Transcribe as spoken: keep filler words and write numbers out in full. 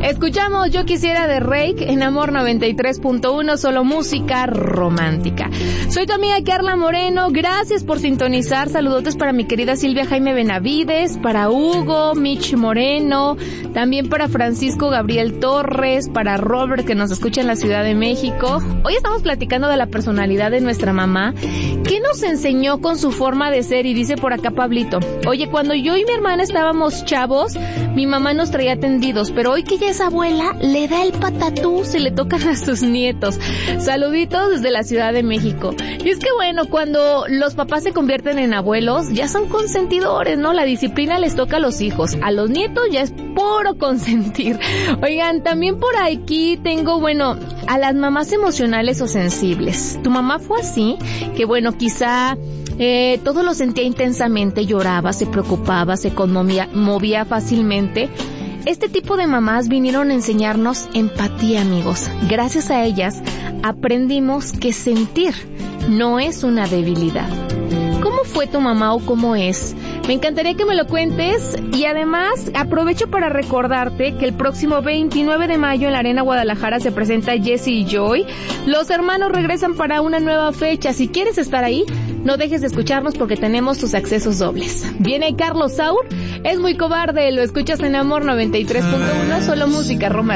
Escuchamos Yo Quisiera de Rake en Amor noventa y tres punto uno, solo música romántica. Soy tu amiga Carla Moreno, gracias por sintonizar. Saludotes para mi querida Silvia Jaime Benavides, para Hugo, Mitch Moreno, también para Francisco Gabriel Torres, para Robert que nos escucha en la Ciudad de México. Hoy estamos platicando de la personalidad de nuestra mamá. ¿Qué nos enseñó con su forma de ser? Y dice por acá Pablito, oye, cuando yo y mi hermana estábamos chavos, mi mamá nos traía tendidos, pero hoy que ya es abuela, le da el patatús y le tocan a sus nietos. Saluditos desde la Ciudad de México. Y es que bueno, cuando los papás se convierten en abuelos, ya son consentidores, ¿no? La disciplina les toca a los hijos. A los nietos ya es puro consentir. Oigan, también por aquí tengo, bueno, a las mamás emocionales o sensibles. ¿Tu mamá fue así? Que bueno, quizá eh, todo lo sentía intensamente, lloraba, se preocupaba, se conmovía movía fácilmente. Este tipo de mamás vinieron a enseñarnos empatía, amigos. Gracias a ellas aprendimos que sentir no es una debilidad. ¿Cómo fue tu mamá o cómo es? Me encantaría que me lo cuentes y además aprovecho para recordarte que el próximo veintinueve de mayo en la Arena Guadalajara se presenta Jesse y Joy. Los hermanos regresan para una nueva fecha. Si quieres estar ahí, no dejes de escucharnos porque tenemos tus accesos dobles. Viene Carlos Saur, es muy cobarde, lo escuchas en Amor noventa y tres punto uno, solo música romántica.